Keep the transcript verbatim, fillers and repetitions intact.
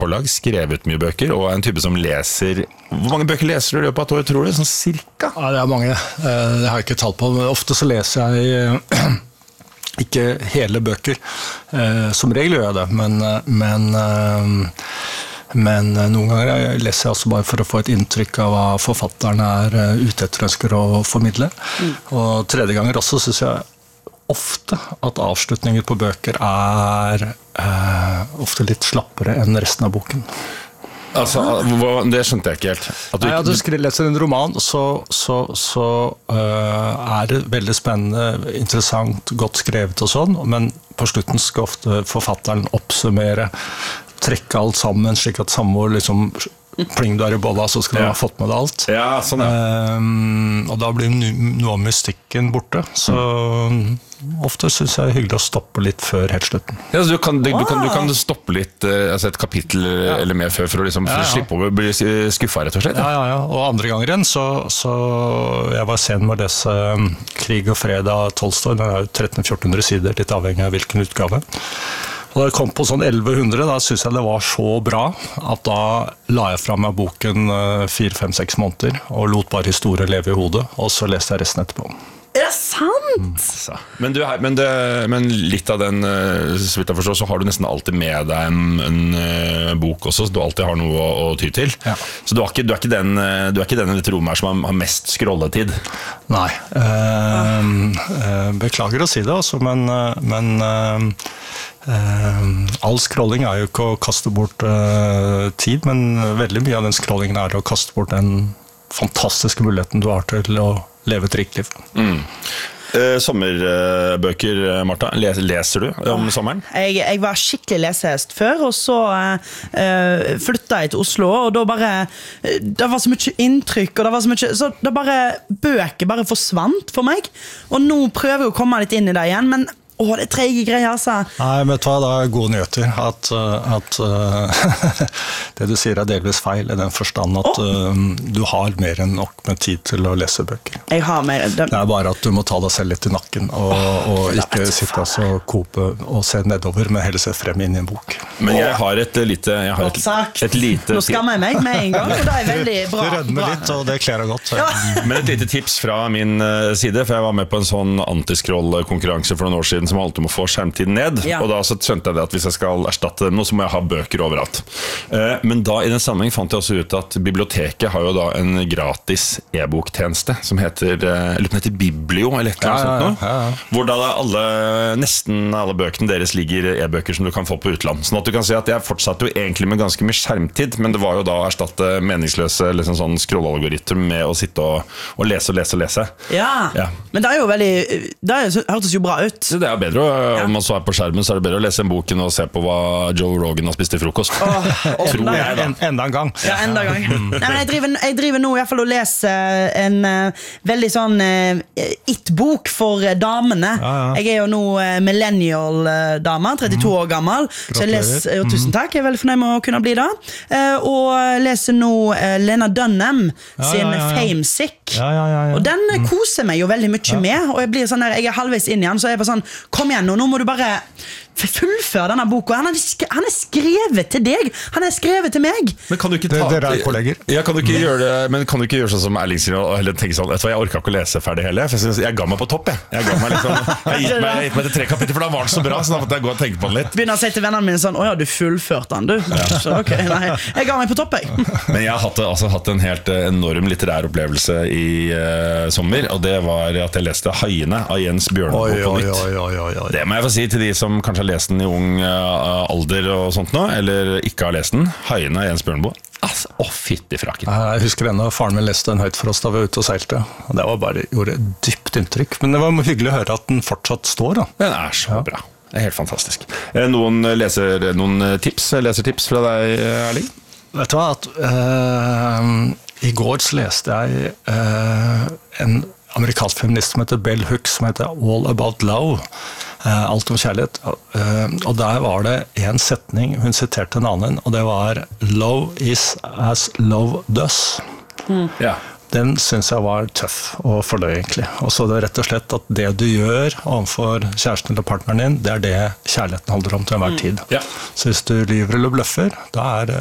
forlag, skrevet mye bøker, og en type som leser. Hvor mange bøker leser du i løpet av et år, tror du? Sånn cirka? Ja, det er mange. Det har jeg ikke talt på. Ofte så leser jeg ikke hele bøker. Som regel gjør jeg det, men, men, men noen ganger leser jeg også bare for å få et inntrykk av hva forfatteren er ute etter ønsker å formidle. Mm. Og tredje ganger også synes jeg ofte at avslutninger på bøker er eh, ofte litt slappere enn resten av boken. Altså, det skjønte jeg ikke helt. At du, Nei, at du skriver, leser en roman, så, så, så uh, er det veldig spennende, interessant, godt skrevet og sånn, men på slutten skal ofte forfatteren oppsummere, trekke alt sammen, slik at samvår liksom pling du er i bolla, så skal du ja. ha fått med deg alt. Ja, sånn ja. Um, og da blir noe av mystikken borte, så mm. ofte synes jeg det er hyggelig å stoppe litt før helt slutten. Ja, så du kan, du, kan, du kan stoppe litt, altså et kapittel ja. eller mer før, for å, liksom, for ja, ja. å slippe å bli skuffet, rett og slett. Ja, ja, ja. Og andre ganger igjen, så, så jeg var sen med å lese Krig og fred av Tolstoy, den er jo tretten til fjorten hundre sider, litt avhengig av hvilken utgave. Og da jeg kom på sånn elleve hundre, da synes jeg det var så bra at da la jeg fra meg boken fire, fem, seks måneder og lot bare historie leve i hodet, og så leste jeg resten etterpå. Er det sant? Mm. Men, du, men, det, men litt av den, så vidt jeg forstår, så har du nesten alltid med deg en, en bok også, så du alltid har noe å, å ty til. Ja. Så du er ikke, du er ikke den, du er ikke den i dette rommet her som har mest scrolletid? Nei. Eh, beklager å si det, altså, men... men eh, Uh, all scrolling er jo ikke å kaste bort uh, tid, men veldig mye av den scrollingen er å kaste bort den fantastiske muligheten du har til å leve et rikt liv. Mm. Uh, sommerbøker, Martha, leser, leser du om sommeren? Jeg, jeg var skikkelig lesehest før, og så uh, flyttet jeg til Oslo, og da bare, det var så mye inntrykk, og det var så mye, så det bare, bøker bare forsvant for meg, og nå prøver jeg å komme litt inn i det igjen, men Åh, det er trege greier, altså. Nei, men vet du hva, det er gode nyheter. At, at uh, det du sier er delvis feil, i den forstand at uh, du har mer enn nok med tid til å lese bøker. Jeg har mer. Det, det er bare at du må ta deg selv litt i nakken, og, og ikke sitte og kope og se nedover, men heller se frem inn i en bok. Men jeg har et lite... Jeg har et, et lite Nå skammer jeg meg med en gang, og det er veldig bra. Du rødmer litt, og det kler deg godt. Ja. Men et lite tips fra min side, for jeg var med på en sånn antiskroll-konkurranse for noen år siden, som alltid må få skjermtiden ned, ja. og da så skjønte jeg det at hvis jeg skal erstatte dem nå, så må jeg ha bøker overalt. Men da i den sammenheng fant jeg også ut at biblioteket har jo da en gratis e-boktjeneste som heter, eller heter Biblio, eller et eller annet sånt nå, ja, ja, ja. hvor da alle, nesten alle bøkene deres ligger e-bøker som du kan få på utland. Sånn at du kan si at jeg fortsatte jo egentlig med ganske mye skjermtid, men det var jo da å erstatte meningsløse liksom sånn scroll-algoritm med å sitte og, og lese og lese og lese. Ja, ja. Men det er jo veldig, det er, hørtes jo bra ut. Så det er bedre å Ja. Om man så er på skjermen, så er det bedre å lese en boken og se på hva Joe Rogan har spist i frokost. Oh, oh, Tror nei. jeg da. En, enda en gang. Ja, enda en gang. Nei, men jeg, driver, jeg driver nå i hvert fall å lese en uh, veldig sånn uh, it-bok for uh, damene. Ja, ja. Jeg er jo nå uh, millennial-dame, trettito år gammel. Så jeg leser, uh, tusen takk, jeg er veldig fornøyd med å kunne bli da. Uh, og leser nå uh, Lena Dunham ja, sin ja, ja, ja. Famesick. Ja, ja, ja, ja. Og den uh, koser meg jo veldig mye ja. med, og jeg blir sånn der, jeg er halvveis inn igjen, så jeg er bare sånn, kom igjen nå, nå må du bare fullføre denne boka. Han er, han er skrevet til deg. Han er skrevet til meg. Men kan du ikke ta... Dere er kolleger. Ja, kan du ikke gjøre det, men kan du ikke gjøre sånn som Erling sier, og heller tenke sånn, vet du hva, jeg orker ikke å lese ferdig hele, for jeg, jeg ga meg på topp, jeg. Jeg ga meg liksom, jeg gitt meg, gitt meg til tre kapitler, for da var den så bra, så da måtte jeg gå og tenke på den litt. Begynner å si til vennene mine sånn, åja, du fullførte den, du. Ja. Så ok, nei, jeg ga meg på topp, jeg. Men jeg har hatt, altså, hatt en helt enorm litterær opplevelse i uh, sommer, og det var at jeg leste Haiene av Jens Bjørneboe på nytt. Oi, oi, oi, oi. Det må jeg få si til de som kanskje har lest den i ung alder og sånt nå, eller ikke har lest den. Haiene av Jens Bjørneboe. Altså, å fytti frakken. Jeg husker ennå, faren min leste den høyt for oss da vi var ute og seilte, og det var bare, gjorde dypt inntrykk, men det var hyggelig å høre at den fortsatt står da. Den er så ja. bra. Det er helt fantastisk. Noen, leser, noen tips, lesertips fra deg, Erling? Vet du hva, at uh, i går så leste jeg uh, en amerikansk feminist som heter Bell Hooks, som heter All About Love, uh, alt om kjærlighet, uh, og der var det en setning, hun siterte en annen, og det var Love is as love does. Mm. Ja. den synes jeg var tøff å fordøye egentlig. Og så det er rett og slett at det du gjør overfor kjæresten eller partneren din, det er det kjærligheten holder om til enhver tid. Ja. Så hvis du lyver eller bløffer, da er